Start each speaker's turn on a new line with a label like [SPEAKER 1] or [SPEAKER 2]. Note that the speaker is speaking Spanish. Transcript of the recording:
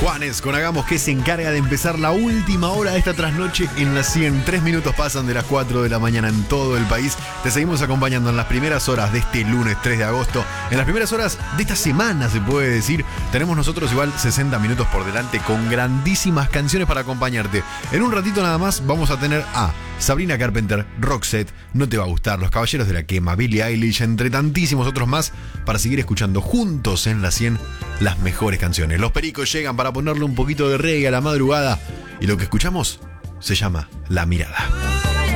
[SPEAKER 1] Juanes con Hagamos, que se encarga de empezar la última hora de esta trasnoche en la 100. 3 minutos pasan de las 4 de la mañana en todo el país. Te seguimos acompañando en las primeras horas de este lunes 3 de agosto. En las primeras horas de esta semana, se puede decir. Tenemos nosotros igual 60 minutos por delante con grandísimas canciones para acompañarte. En un ratito nada más vamos a tener a Sabrina Carpenter, Roxette, No Te Va a Gustar, Los Caballeros de la Quema, Billie Eilish, entre tantísimos otros más, para seguir escuchando juntos en la 100 las mejores canciones. Los Pericos llegan para ponerle un poquito de reggae a la madrugada y lo que escuchamos se llama La Mirada.